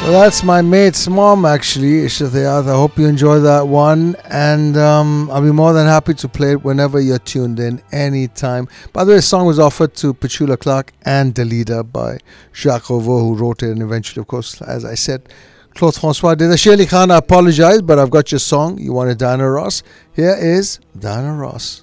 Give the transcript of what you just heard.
Well, that's my mate's mom, actually, Ishatiyat. I hope you enjoy that one. And I'll be more than happy to play it whenever you're tuned in, anytime. By the way, the song was offered to Petula Clark and Dalida by Jacques Rouveau, who wrote it. And eventually, of course, as I said, Claude Francois did. Shirley Khan, I apologize, but I've got your song. You wanted Diana Ross. Here is Diana Ross.